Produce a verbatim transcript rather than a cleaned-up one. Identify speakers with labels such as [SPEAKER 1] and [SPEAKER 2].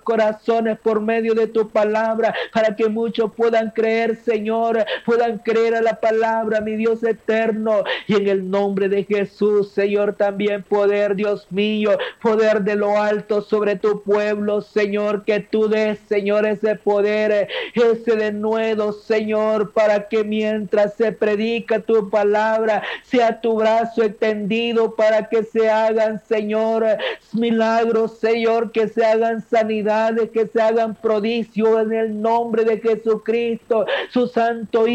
[SPEAKER 1] corazones por medio de tu palabra, para que muchos puedan creer, Señor, puedan creer a la palabra, mi Dios eterno. Y en el nombre de Jesús, Señor, también poder, Dios mío, poder de lo alto sobre tu pueblo, Señor, que tú des, Señor, ese poder, ese denuedo, Señor, para que mientras se predica tu palabra, sea tu brazo extendido para que se hagan, Señor, milagros, Señor, que se hagan sanidades, que se hagan prodigios en el nombre de Jesucristo, su santo